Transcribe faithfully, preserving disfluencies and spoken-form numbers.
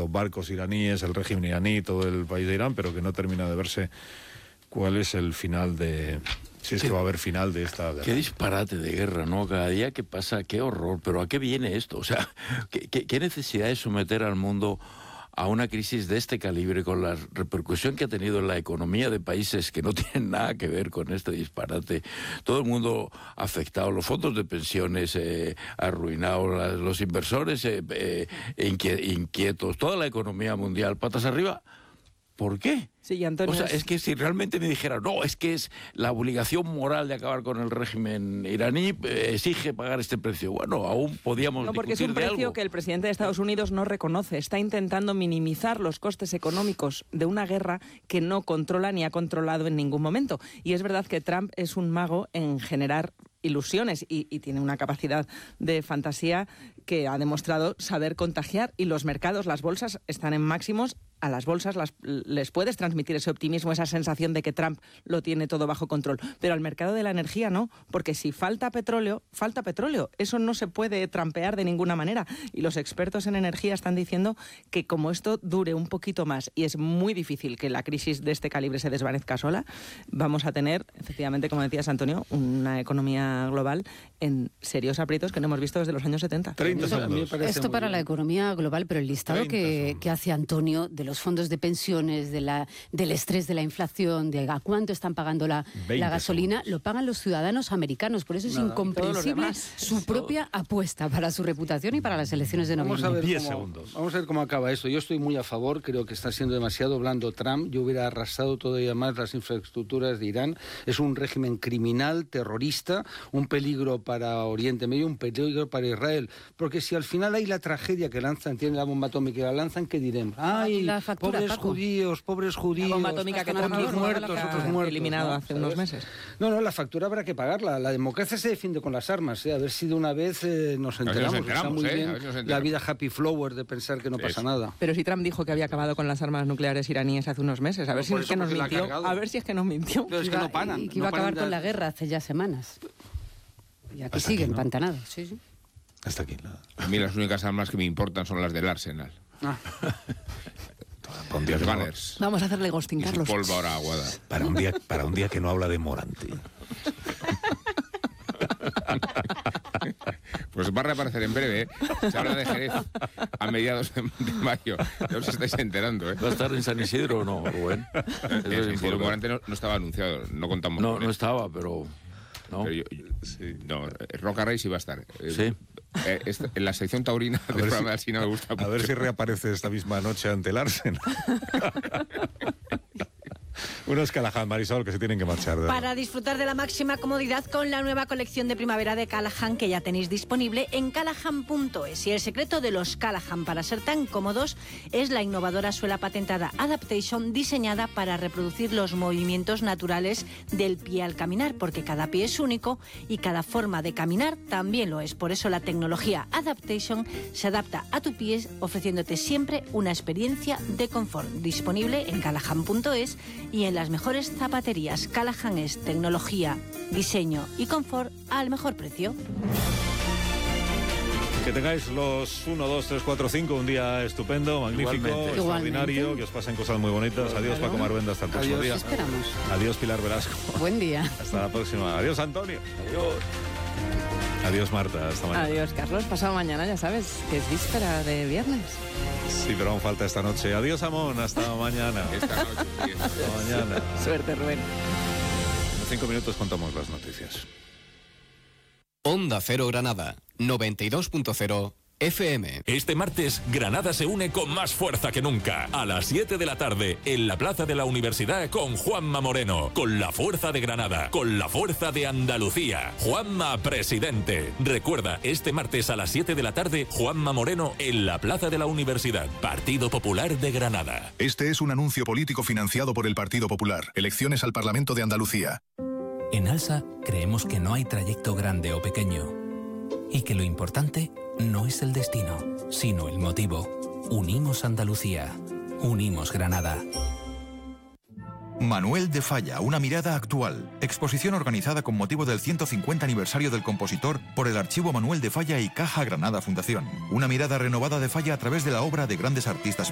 los barcos iraníes, el régimen iraní, todo el país de Irán, pero que no termina de verse cuál es el final de... Si es que va a haber final de esta guerra. Qué disparate de guerra, ¿no? Cada día que pasa, qué horror. Pero ¿a qué viene esto? O sea, ¿qué, qué, qué necesidad es someter al mundo a una crisis de este calibre con la repercusión que ha tenido en la economía de países que no tienen nada que ver con este disparate? Todo el mundo afectado, los fondos de pensiones eh, arruinados, los inversores eh, eh, inquietos, toda la economía mundial, patas arriba. ¿Por qué? Sí, Antonio. O sea, es que si realmente me dijera, no, es que es la obligación moral de acabar con el régimen iraní, eh, exige pagar este precio. Bueno, aún podíamos No, porque es un precio que el presidente de Estados Unidos no reconoce. Está intentando minimizar los costes económicos de una guerra que no controla ni ha controlado en ningún momento. Y es verdad que Trump es un mago en generar ilusiones y, y tiene una capacidad de fantasía que ha demostrado saber contagiar, y los mercados, las bolsas están en máximos. A las bolsas las, les puedes transmitir ese optimismo, esa sensación de que Trump lo tiene todo bajo control, pero al mercado de la energía no, porque si falta petróleo, falta petróleo, eso no se puede trampear de ninguna manera, y los expertos en energía están diciendo que como esto dure un poquito más, y es muy difícil que la crisis de este calibre se desvanezca sola, vamos a tener, efectivamente, como decías, Antonio, una economía global en serios aprietos que no hemos visto desde los años setenta. treinta segundos. Esto para la economía global, pero el listado que, que hace Antonio de los fondos de pensiones, de la, del estrés de la inflación, de a cuánto están pagando la, la gasolina, segundos. Lo pagan los ciudadanos americanos. Por eso es Nada, incomprensible su propia apuesta para su reputación y para las elecciones de noviembre. Vamos a ver diez cómo, segundos. Vamos a ver cómo acaba esto. Yo estoy muy a favor, creo que está siendo demasiado blando Trump. Yo hubiera arrasado todavía más las infraestructuras de Irán. Es un régimen criminal, terrorista, un peligro para Oriente Medio, un peligro para Israel. Porque si al final hay la tragedia que lanzan, tienen la bomba atómica y la lanzan, ¿qué diremos? ¡Ay, la factura, pobres Paco. judíos, pobres judíos! La bomba atómica que Trump otros muertos, otros muertos. Eliminado ¿no? hace ¿Sabes? unos meses. No, no, la factura habrá que pagarla. La democracia se defiende con las armas. ¿eh? A ver si de una vez eh, nos enteramos. Nos enteramos Está muy eh, bien la vida happy flower de pensar que no sí, pasa eso. nada. Pero si Trump dijo que había acabado con las armas nucleares iraníes hace unos meses, a ver si es que nos mintió. A ver si es que nos mintió. Pero es que no paran. Y que iba no a acabar de... con la guerra hace ya semanas. Y aquí Hasta sigue aquí, ¿no? empantanado. Sí, sí. Hasta aquí. Nada. A mí las únicas armas que me importan son las del Arsenal. Ah. Para un día Los que no- banners. Vamos a hacerle ghosting, Y su Carlos. pólvora aguada. para un día para un día que no habla de Morante. Pues va a reaparecer en breve, ¿eh? Se habla de Jerez a mediados de, de mayo. Ya os estáis enterando, ¿eh? ¿Va a estar en San Isidro o no, Rubén? Eso es El importante. Morante no, no estaba anunciado, no contamos No, con no él. estaba, pero... ¿no? Pero yo- yo- sí, no, eh, Roca Rey sí va a estar. Eh, Sí. eh, esta- en la sección taurina del ver programa si- de Alsina me gusta A mucho. ver si reaparece esta misma noche ante el Arsenal. Unos Callahan, Marisol, que se tienen que marchar. ¿verdad? Para disfrutar de la máxima comodidad con la nueva colección de primavera de Callahan que ya tenéis disponible en callahan punto es. Y el secreto de los Callahan para ser tan cómodos es la innovadora suela patentada Adaptation, diseñada para reproducir los movimientos naturales del pie al caminar, porque cada pie es único y cada forma de caminar también lo es. Por eso la tecnología Adaptation se adapta a tu pie, ofreciéndote siempre una experiencia de confort. Disponible en callahan punto es y en las mejores zapaterías. Callahan es tecnología, diseño y confort al mejor precio. Que tengáis los uno, dos, tres, cuatro, cinco, un día estupendo, magnífico, Igualmente. extraordinario, Igualmente. que os pasen cosas muy bonitas. Adiós, Paco Maruenda, hasta el próximo Adiós. día. Esperamos. Adiós, Pilar Velasco. Buen día. Hasta la próxima. Adiós, Antonio. Adiós. Adiós, Marta. Hasta mañana. Adiós, Carlos. Pasado mañana, ya sabes, que es víspera de viernes. Sí, pero aún falta esta noche. Adiós, Amón. Hasta mañana. Esta noche, sí, esta noche. Hasta mañana. Suerte, Rubén. En cinco minutos contamos las noticias. Onda Cero Granada, noventa y dos punto cero F M. Este martes, Granada se une con más fuerza que nunca. A las siete de la tarde, en la Plaza de la Universidad con Juanma Moreno. Con la fuerza de Granada, con la fuerza de Andalucía. Juanma Presidente. Recuerda, este martes a las siete de la tarde, Juanma Moreno en la Plaza de la Universidad. Partido Popular de Granada. Este es un anuncio político financiado por el Partido Popular. Elecciones al Parlamento de Andalucía. En ALSA creemos que no hay trayecto grande o pequeño y que lo importante no es el destino, sino el motivo. Unimos Andalucía. Unimos Granada. Manuel de Falla, una mirada actual. Exposición organizada con motivo del ciento cincuenta aniversario del compositor por el Archivo Manuel de Falla y Caja Granada Fundación. Una mirada renovada de Falla a través de la obra de grandes artistas